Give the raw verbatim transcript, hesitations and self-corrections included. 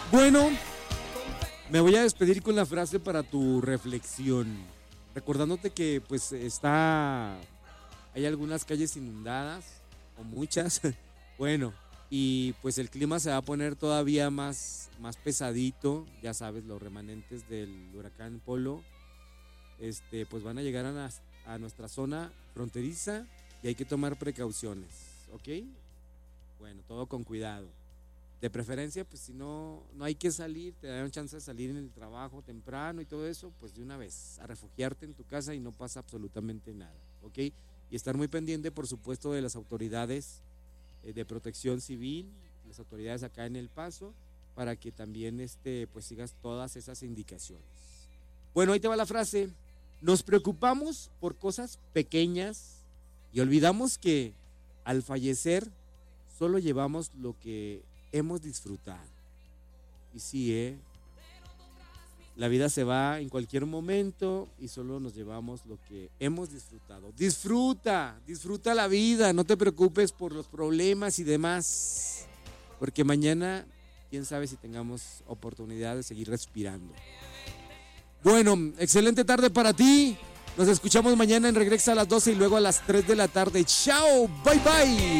Bueno, me voy a despedir con la frase para tu reflexión. Recordándote que pues está, hay algunas calles inundadas, o muchas, bueno, y pues el clima se va a poner todavía más, más pesadito, ya sabes, los remanentes del huracán Polo, este, pues van a llegar a, nas- a nuestra zona fronteriza y hay que tomar precauciones, ¿ok? Bueno, todo con cuidado. De preferencia, pues si no, no hay que salir, te dan chance de salir en el trabajo temprano y todo eso, pues de una vez, a refugiarte en tu casa y no pasa absolutamente nada, ¿ok? Y estar muy pendiente, por supuesto, de las autoridades eh, de protección civil, las autoridades acá en El Paso, para que también este, pues sigas todas esas indicaciones. Bueno, ahí te va la frase. Nos preocupamos por cosas pequeñas y olvidamos que al fallecer solo llevamos lo que hemos disfrutado. Y sí, ¿eh? La vida se va en cualquier momento y solo nos llevamos lo que hemos disfrutado. Disfruta, disfruta la vida, no te preocupes por los problemas y demás, porque mañana, quién sabe si tengamos oportunidad de seguir respirando. Bueno, excelente tarde para ti. Nos escuchamos mañana en Regresa a las doce y luego a las tres de la tarde. Chao, bye bye.